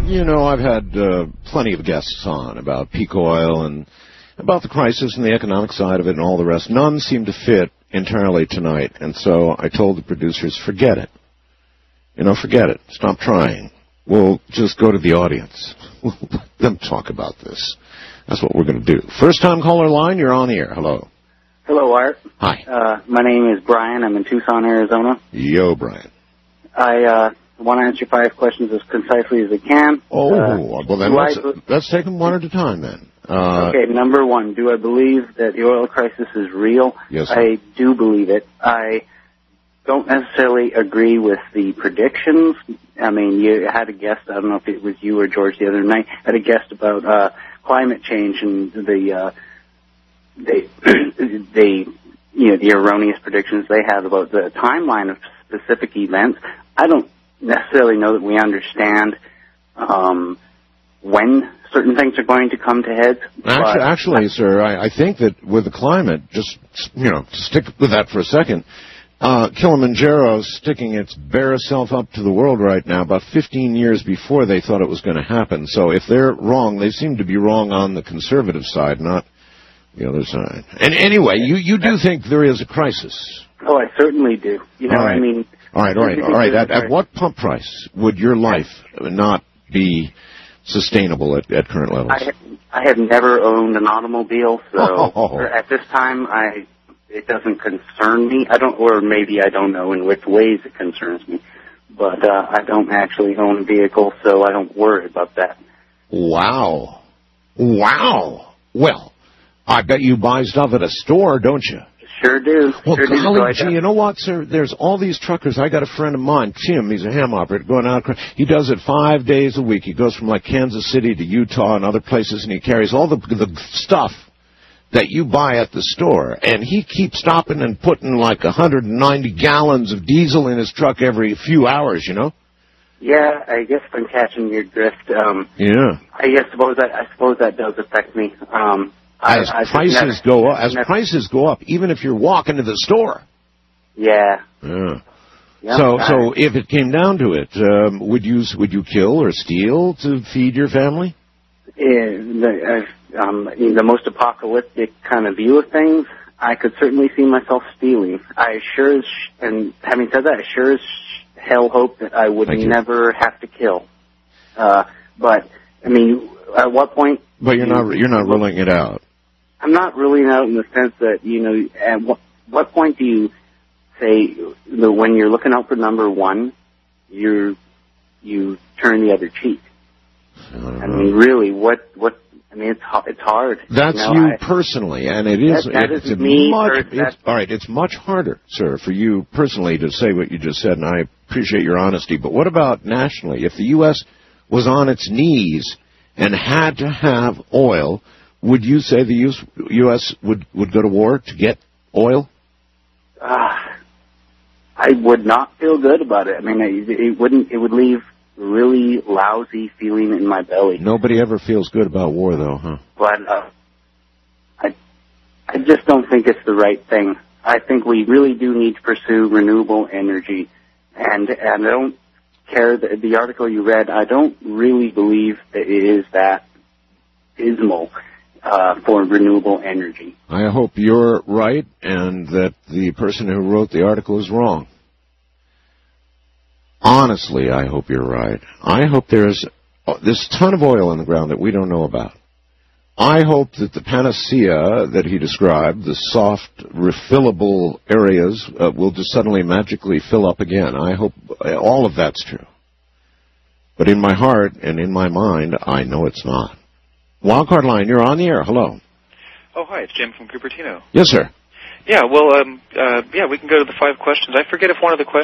I've had plenty of guests on about peak oil and about the crisis and the economic side of it and all the rest. None seem to fit entirely tonight, and so I told the producers, forget it. Forget it. Stop trying. We'll just go to the audience. We'll let them talk about this. That's what we're going to do. First-time caller line, you're on the air. Hello. Hello, Art. Hi. My name is Brian. I'm in Tucson, Arizona. Yo, Brian. I want to answer 5 questions as concisely as I can. Well, then let's take them one at a time, then. Okay, number 1, do I believe that the oil crisis is real? Yes, sir. I do believe it. I don't necessarily agree with the predictions. I mean, you had a guest, I don't know if it was you or George the other night, had a guest about climate change and the erroneous predictions they have about the timeline of specific events. I don't necessarily know that we understand when certain things are going to come to head. Actually, sir, I think that with the climate, just, stick with that for a second, Kilimanjaro's sticking its bare self up to the world right now about 15 years before they thought it was going to happen. So if they're wrong, they seem to be wrong on the conservative side, not the other side. And anyway, you do think there is a crisis? Oh, I certainly do. I mean... All right. At what pump price would your life not be sustainable at current levels? I have never owned an automobile, so at this time it doesn't concern me. Or maybe I don't know in which ways it concerns me, but I don't actually own a vehicle, so I don't worry about that. Wow. Well, I bet you buy stuff at a store, don't you? Sure do. Well, golly gee, you know what, sir? There's all these truckers. I got a friend of mine, Tim. He's a ham operator going out. He does it 5 days a week. He goes from like Kansas City to Utah and other places, and he carries all the stuff that you buy at the store. And he keeps stopping and putting like 190 gallons of diesel in his truck every few hours, Yeah, I guess I'm catching your drift. Yeah. I suppose that does affect me. As prices go up, even if you're walking to the store. Yeah. Yeah. So if it came down to it, would you kill or steal to feed your family? The most apocalyptic kind of view of things, I could certainly see myself stealing. And having said that, I sure as hell hope that I would never have to kill. But I mean, at what point? But you're not ruling it out. I'm not ruling it out in the sense that at what point do you say that when you're looking out for number 1, you turn the other cheek? I mean, really, what? I mean, it's hard. That's you personally, and it is. It's me. It's much harder, sir, for you personally to say what you just said, and I appreciate your honesty. But what about nationally? If the U.S. was on its knees and had to have oil, would you say the U.S. would go to war to get oil? I would not feel good about it. I mean, it would leave really lousy feeling in my belly. Nobody ever feels good about war, though, huh? But I just don't think it's the right thing. I think we really do need to pursue renewable energy, and I don't care the article you read. I don't really believe that it is that dismal for renewable energy. I hope you're right, and that the person who wrote the article is wrong. Honestly, I hope you're right. I hope there's this ton of oil in the ground that we don't know about. I hope that the panacea that he described, the soft, refillable areas, will just suddenly magically fill up again. I hope all of that's true. But in my heart and in my mind, I know it's not. Wildcard line, you're on the air. Hello. Oh, hi, it's Jim from Cupertino. Yes, sir. Yeah, well, we can go to the 5 questions. I forget if one of the questions